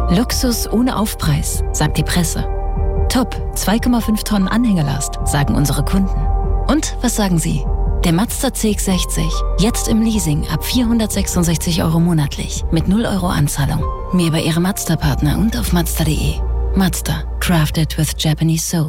Luxus ohne Aufpreis, sagt die Presse. Top, 2,5 Tonnen Anhängerlast, sagen unsere Kunden. Und was sagen Sie? Der Mazda CX-60, jetzt im Leasing ab 466 € monatlich, mit 0 € Anzahlung. Mehr bei Ihrem Mazda-Partner und auf Mazda.de. Mazda, crafted with Japanese soul.